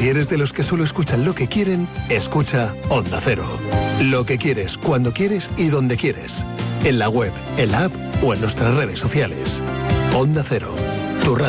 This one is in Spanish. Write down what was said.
Si eres de los que solo escuchan lo que quieren, escucha Onda Cero. Lo que quieres, cuando quieres y donde quieres. En la web, en la app o en nuestras redes sociales. Onda Cero,